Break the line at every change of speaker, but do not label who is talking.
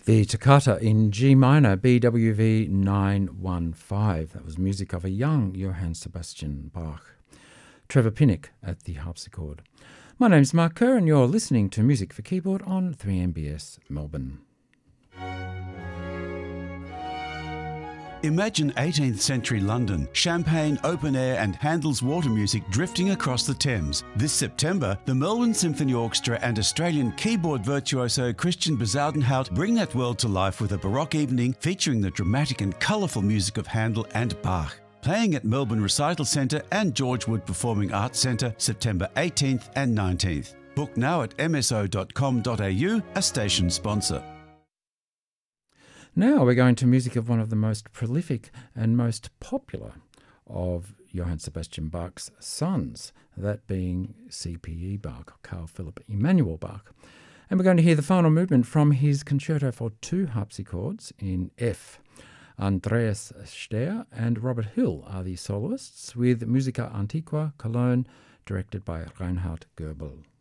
The Toccata in G minor, BWV 915. That was music of a young Johann Sebastian Bach. Trevor Pinnock at the harpsichord. My name's Mark Kerr and you're listening to Music for Keyboard on 3MBS Melbourne.
Imagine 18th century London, champagne, open air and Handel's water music drifting across the Thames. This September, the Melbourne Symphony Orchestra and Australian keyboard virtuoso Christian Bezuidenhout bring that world to life with a Baroque evening featuring the dramatic and colourful music of Handel and Bach. Playing at Melbourne Recital Centre and George Wood Performing Arts Centre September 18th and 19th. Book now at mso.com.au, a station sponsor.
Now we're going to music of one of the most prolific and most popular of Johann Sebastian Bach's sons, that being C.P.E. Bach, Carl Philipp Emanuel Bach. And we're going to hear the final movement from his concerto for two harpsichords in F. Andreas Stehr and Robert Hill are the soloists, with Musica Antiqua Cologne directed by Reinhard Goebel.